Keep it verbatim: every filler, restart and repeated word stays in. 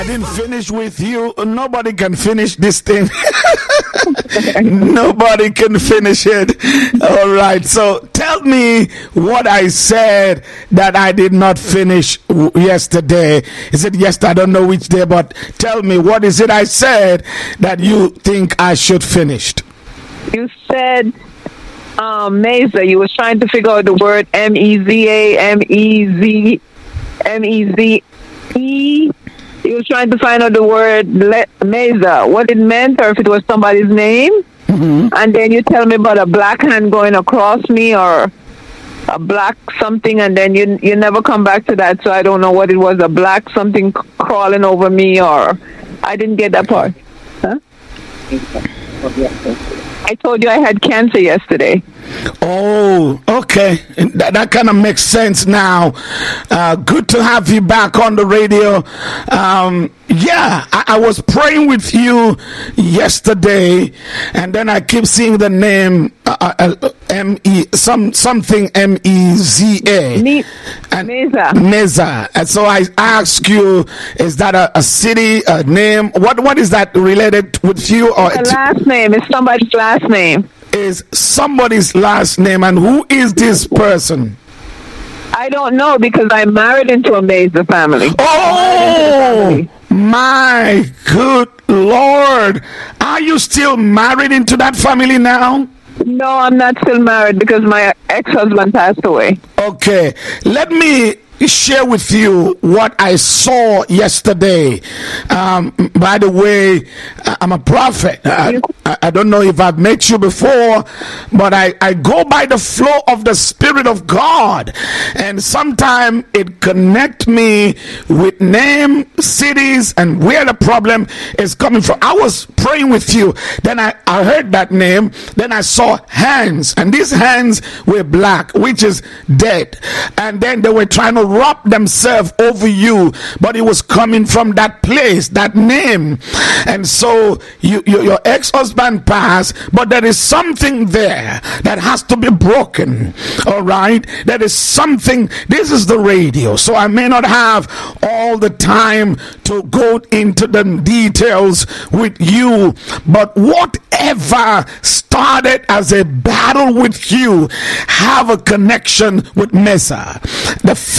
I didn't finish with you. Nobody can finish this thing. Nobody can finish it. All right. So tell me what I said that I did not finish yesterday. Is it yesterday? I don't know which day, but tell me, what is it I said that you think I should finish? You said um, Mesa. You was trying to figure out the word M E Z A, M E Z, M E Z E. You was trying to find out the word le- Mesa, what it meant, or if it was somebody's name. Mm-hmm. And then you tell me about a black hand going across me, or a black something, and then you you never come back to that. So I don't know what it was, a black something c- crawling over me, or I didn't get that part. Huh? I told you I had cancer yesterday. Oh, okay. That, that kind of makes sense now. Uh, good to have you back on the radio. Um, yeah, I, I was praying with you yesterday, and then I keep seeing the name uh, uh, M E some something M E Z A. Me- Mesa. Mesa. And so I ask you, is that a, a city, a name? What what is that related with you? Or the last name is somebody's last name. Is somebody's last name, and who is this person? I don't know, because I'm married into a Mesa family. Oh, my good Lord. Are you still married into that family now? No, I'm not still married because my ex-husband passed away. Okay, let me share with you what I saw yesterday. Um, by the way, I'm a prophet. I, I don't know if I've met you before, but I, I go by the flow of the Spirit of God, and sometimes it connects me with name, cities, and where the problem is coming from. I was praying with you, then I, I heard that name, then I saw hands, and these hands were black, which is dead, and then they were trying to wrap themselves over you, but it was coming from that place, that name. And so you, you, your ex-husband passed, but there is something there that has to be broken. All right, there is something. This is the radio, so I may not have all the time to go into the details with you, but whatever started as a battle with you have a connection with Mesa. The